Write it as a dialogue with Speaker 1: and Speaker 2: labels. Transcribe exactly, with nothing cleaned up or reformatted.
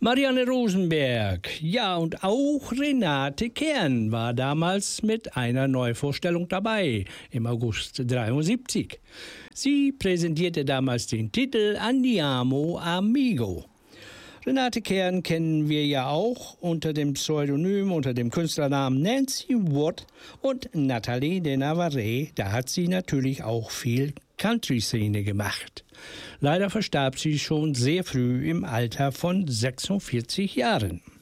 Speaker 1: Marianne Rosenberg, ja, und auch Renate Kern war damals mit einer Neuvorstellung dabei, im August dreiundsiebzig. Sie präsentierte damals den Titel Andiamo Amigo. Renate Kern kennen wir ja auch unter dem Pseudonym, unter dem Künstlernamen Nancy Watt, und Nathalie de Navarre, da hat sie natürlich auch viel Country-Szene gemacht. Leider verstarb sie schon sehr früh im Alter von sechsundvierzig Jahren.